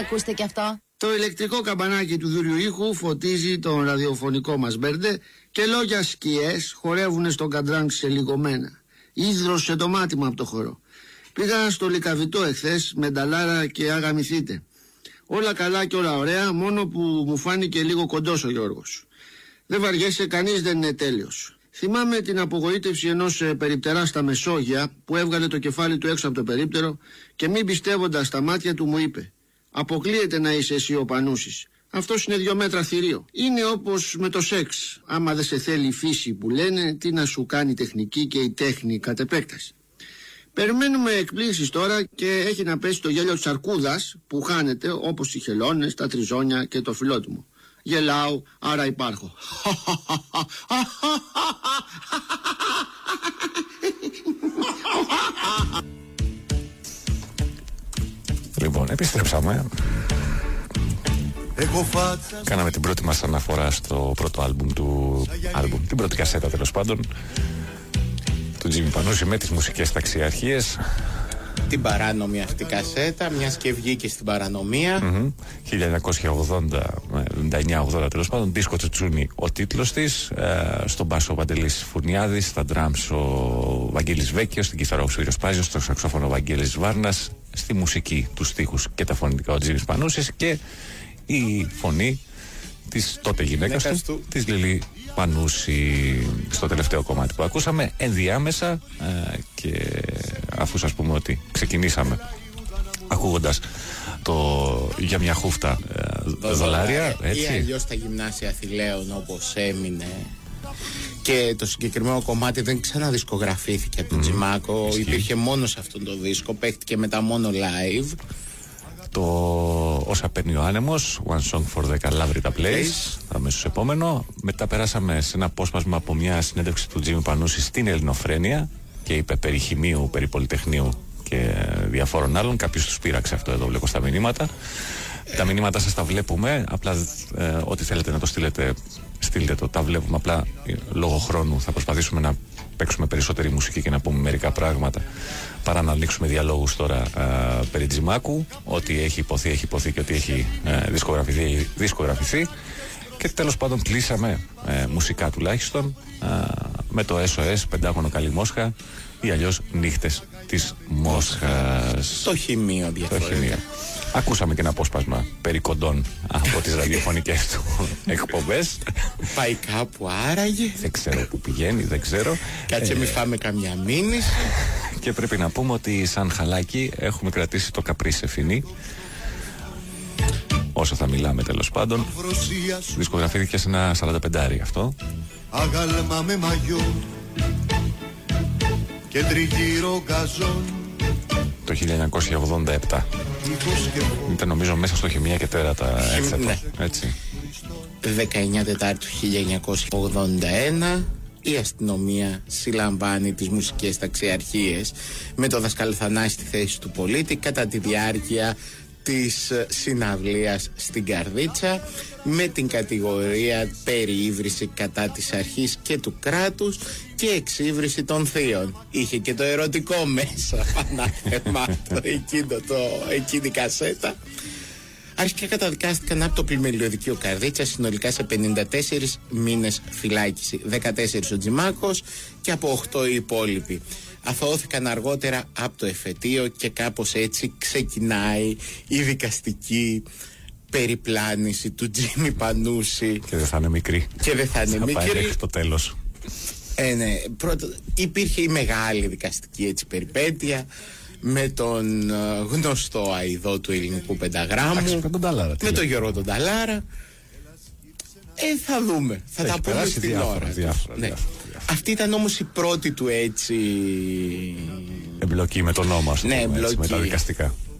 ακούστε κι αυτό. Το ηλεκτρικό καμπανάκι του δούριου ήχου φωτίζει τον ραδιοφωνικό μας μπέρντε και λόγια σκιές χορεύουν στον καντράν ξελιγωμένα. Ίδρωσε το μάτι από το χορό. Πήγα στο Λυκαβητό εχθές με νταλάρα και αγαμηθείτε. Όλα καλά και όλα ωραία, μόνο που μου φάνηκε λίγο κοντός ο Γιώργος. Δεν βαριέσαι, κανείς δεν είναι τέλειος. Θυμάμαι την απογοήτευση ενός περιπτερά στα Μεσόγεια που έβγαλε το κεφάλι του έξω από το περίπτερο και μην πιστεύοντας τα μάτια του μου είπε: «Αποκλείεται να είσαι εσύ ο Πανούσης. Αυτός είναι 2 μέτρα θηρίο. Είναι όπως με το σεξ. Άμα δεν σε θέλει η φύση που λένε, τι να σου κάνει η τεχνική και η τέχνη κατ' επέκταση». Περιμένουμε εκπλήξεις τώρα και έχει να πέσει το γέλιο της αρκούδας που χάνεται όπως οι χελώνες, τα τριζόνια και το φιλότιμο. Γελάω, άρα υπάρχω. Λοιπόν, επιστρέψαμε. Κάναμε την πρώτη μας αναφορά στο πρώτο άλμπουμ την πρώτη κασέτα τέλος πάντων του Τζίμι Πανούση με τις μουσικές ταξιαρχίες. Την παράνομη αυτή κασέτα, μιας και βγήκε στην παρανομία. 1980-79-80 τέλος πάντων. Δίσκο Τσουτσούνι ο τίτλος της. Στον μπάσο ο Παντελής Φουρνιάδης, στα ντραμς ο Βαγγέλης Βέκιος, στην κιθάρα ο Σπύρος Πάζιος, στο σαξόφωνο ο Βαγγέλης Βάρνας, στη μουσική, τους στίχους και τα φωνητικά ο Τζίμις Πανούσης και η φωνή της τότε γυναίκας του, της Λιλή Πανούση, στο τελευταίο κομμάτι που ακούσαμε. Ενδιάμεσα και αφού σας πούμε ότι ξεκινήσαμε ακούγοντας το «Για μια χούφτα δολάρια», έτσι, ή αλλιώς τα γυμνάσια Αθηλαίων όπως έμεινε, και το συγκεκριμένο κομμάτι δεν ξαναδισκογραφήθηκε από τον Τζιμάκο. Υπήρχε μόνο σε αυτόν τον δίσκο, παίχτηκε μετά μόνο live. Το «Όσα παίρνει ο άνεμος», One Song for the Calabrita Place, αμέσως επόμενο. Μετά περάσαμε σε ένα απόσπασμα από μια συνέντευξη του Τζίμι Πανούση στην Ελληνοφρένεια και είπε περί χημείου, περί πολυτεχνείου και διαφόρων άλλων. Κάποιος τους πείραξε αυτό εδώ, βλέπω στα μηνύματα. Τα μηνύματα σας τα βλέπουμε, απλά ό,τι θέλετε να το στείλετε, στείλτε το, τα βλέπουμε. Απλά λόγω χρόνου θα προσπαθήσουμε να παίξουμε περισσότερη μουσική και να πούμε μερικά πράγματα παρά να ανοίξουμε διαλόγους τώρα περί Τζιμάκου. Ό,τι έχει υποθεί και ό,τι έχει δισκογραφηθεί. Και τέλος πάντων κλείσαμε μουσικά τουλάχιστον με το SOS, Πεντάγωνο Καλή Μόσχα, ή αλλιώς Νύχτες της Μόσχας. Το χημείο διαφορετικά. Ακούσαμε και ένα απόσπασμα περί κοντών από τις ραδιοφωνικές του εκπομπές. Πάει κάπου άραγε. Δεν ξέρω που πηγαίνει, δεν ξέρω. Κάτσε μη φάμε καμιά μήνυση. Και πρέπει να πούμε ότι σαν χαλάκι έχουμε κρατήσει το Καπρί σε φινή. Όσο θα μιλάμε τέλος πάντων. Δισκογραφήθηκε σε ένα 45 αυτό. Αγάλμα με μαγιό και τριγύρω γκαζόν. Το 1987. Ήταν νομίζω μέσα στο Χημεία και Τέρατα έξατο. Ναι. Έτσι. 19 Τετάρτου 1981 η αστυνομία συλλαμβάνει τις μουσικές ταξιαρχίες με το δασκάλο Θανάση στη θέση του πολίτη κατά τη διάρκεια της συναυλίας στην Καρδίτσα με την κατηγορία περιύβριση κατά της αρχής και του κράτους και εξύβριση των θείων. Είχε και το ερωτικό μέσα, πανάθεμα εκείνη η κασέτα. Αρχικά καταδικάστηκαν από το Πλημελιωδικείο Καρδίτσα συνολικά σε 54 μήνες φυλάκιση. 14 ο Τζιμάκος και από 8 οι υπόλοιποι. Αθωώθηκαν αργότερα από το εφετείο και κάπως έτσι ξεκινάει η δικαστική περιπλάνηση του Τζίμι Πανούση. Και δεν θα είναι μικρή. Και δεν θα είναι μικρή. Θα πάει μέχρι το τέλος. Ναι, πρώτα υπήρχε η μεγάλη δικαστική έτσι περιπέτεια με τον γνωστό αηδό του ελληνικού πενταγράμμου, με τον Γιώργο τον Ταλάρα. Θα δούμε, θα τα πούμε στην ώρα. Διάφορα. Αυτή ήταν όμως η πρώτη του έτσι εμπλοκή με τον νόμο, ναι, με τα δικαστικά.